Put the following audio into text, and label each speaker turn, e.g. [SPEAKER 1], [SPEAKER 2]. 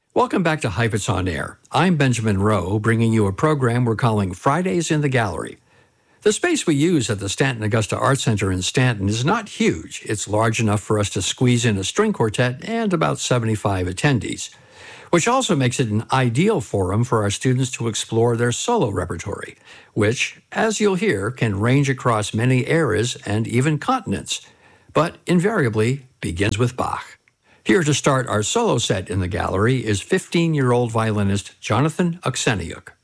[SPEAKER 1] Welcome back to Heifetz on Air. I'm Benjamin Rowe, bringing you a program we're calling Fridays in the Gallery. The space we use at the Stanton Augusta Art Center in Stanton is not huge. It's large enough for us to squeeze in a string quartet and about 75 attendees, which also makes it an ideal forum for our students to explore their solo repertory, which, as you'll hear, can range across many eras and even continents, but invariably begins with Bach. Here to start our solo set in the gallery is 15-year-old violinist Jonathan Okseniuk.